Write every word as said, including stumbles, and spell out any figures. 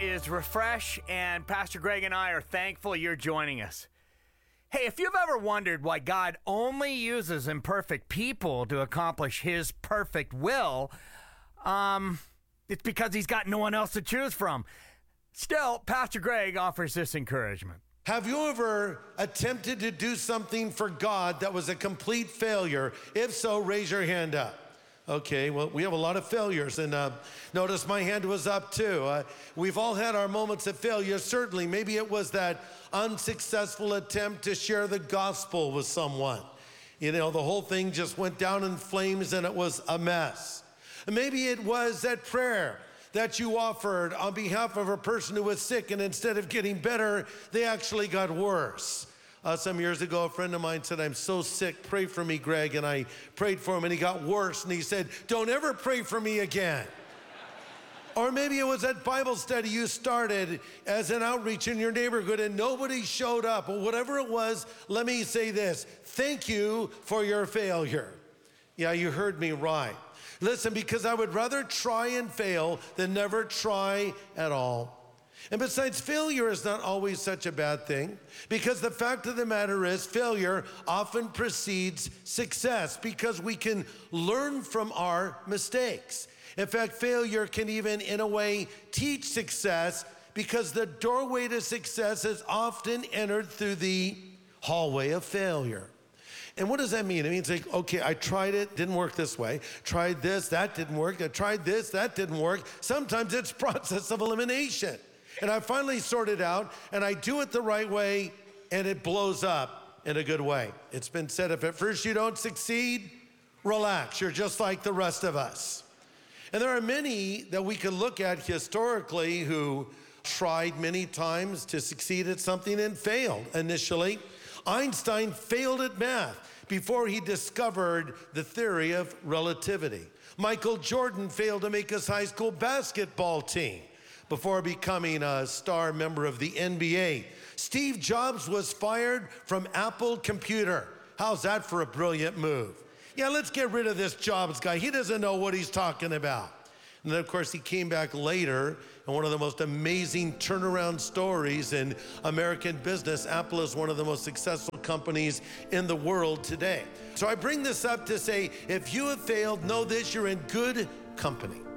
is Refresh, and Pastor Greg and I are thankful you're joining us. Hey, if you've ever wondered why God only uses imperfect people to accomplish his perfect will, um, it's because he's got no one else to choose from. Still, Pastor Greg offers this encouragement. Have you ever attempted to do something for God that was a complete failure? If so, raise your hand up. Okay, well, we have a lot of failures, and uh, notice my hand was up too. Uh, we've all had our moments of failure, certainly. Maybe it was that unsuccessful attempt to share the gospel with someone. You know, the whole thing just went down in flames and it was a mess. And maybe it was that prayer that you offered on behalf of a person who was sick, and instead of getting better, they actually got worse. Uh, some years ago, a friend of mine said, "I'm so sick, pray for me, Greg." And I prayed for him, and he got worse, and he said, "Don't ever pray for me again." Or maybe it was that Bible study you started as an outreach in your neighborhood, and nobody showed up. Or whatever it was, let me say this: thank you for your failure. Yeah, you heard me right. Listen, because I would rather try and fail than never try at all. And besides, failure is not always such a bad thing, because the fact of the matter is failure often precedes success, because we can learn from our mistakes. In fact, failure can even, in a way, teach success, because the doorway to success is often entered through the hallway of failure. And what does that mean? It means like, okay, I tried it, didn't work this way. Tried this, that didn't work. I tried this, that didn't work. Sometimes it's process of elimination. And I finally sort it out, and I do it the right way, and it blows up in a good way. It's been said, if at first you don't succeed, relax. You're just like the rest of us. And there are many that we can look at historically who tried many times to succeed at something and failed initially. Einstein failed at math before he discovered the theory of relativity. Michael Jordan failed to make his high school basketball team before becoming a star member of the N B A. Steve Jobs was fired from Apple Computer. How's that for a brilliant move? Yeah, let's get rid of this Jobs guy. He doesn't know what he's talking about. And then, of course, he came back later, and one of the most amazing turnaround stories in American business. Apple is one of the most successful companies in the world today. So I bring this up to say, if you have failed, know this: you're in good company.